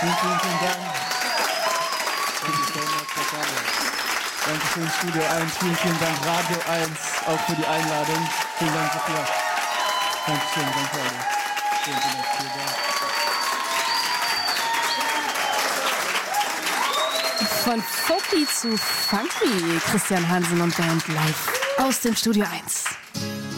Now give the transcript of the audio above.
Vielen Dank. Dankeschön, Studio 1. Vielen Dank, Radio 1, auch für die Einladung. Vielen Dank, Sophia. Dankeschön, danke alle. Vielen Dank. Von Folky zu Funky, Christian Hansen und Band live aus dem Studio 1.